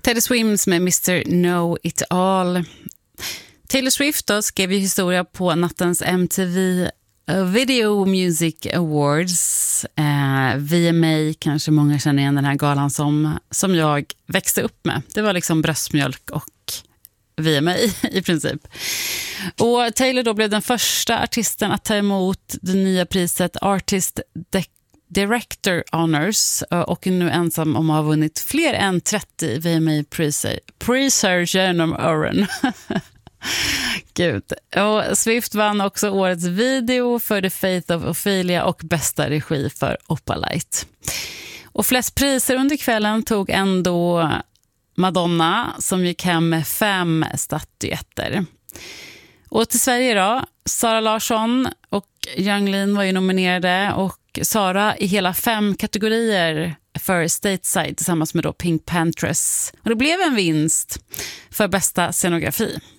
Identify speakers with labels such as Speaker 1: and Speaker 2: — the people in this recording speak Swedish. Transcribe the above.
Speaker 1: Taylor Swift med Mr. Know It All. Taylor Swift då skrev ju historia på nattens MTV Video Music Awards. VMA, kanske många känner igen den här galan som jag växte upp med. Det var liksom bröstmjölk och VMA i princip. Och Taylor då blev den första artisten att ta emot det nya priset Artist Director Honors och är nu ensam om att ha vunnit fler än 30 VMA-priser genom åren. Gud. Och Swift vann också årets video för The Faith of Ophelia och bästa regi för Opalite. Och flest priser under kvällen tog ändå Madonna som gick hem med 5 statyetter. Och till Sverige då, Sara Larsson och Yung Lean var ju nominerade och Sara i hela 5 kategorier för Stateside tillsammans med då Pink Panthers. Och det blev en vinst för bästa scenografi.